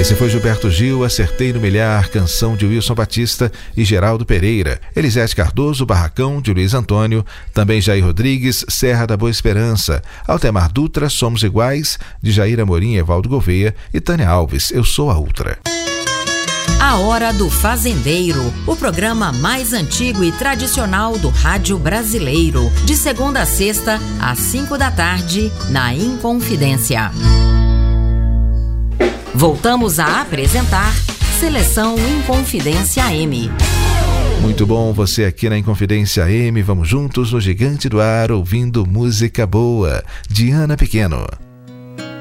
Esse foi Gilberto Gil, Acertei no Milhar, canção de Wilson Batista e Geraldo Pereira. Elisete Cardoso, Barracão, de Luiz Antônio. Também Jair Rodrigues, Serra da Boa Esperança. Altemar Dutra, Somos Iguais, de Jair Amorim, Evaldo Gouveia. E Tânia Alves, Eu Sou a Ultra. A Hora do Fazendeiro, o programa mais antigo e tradicional do rádio brasileiro. De segunda a sexta, às 5 da tarde, na Inconfidência. Voltamos a apresentar Seleção Inconfidência AM. Muito bom, você aqui na Inconfidência AM. Vamos juntos no Gigante do Ar, ouvindo música boa. Diana Pequeno.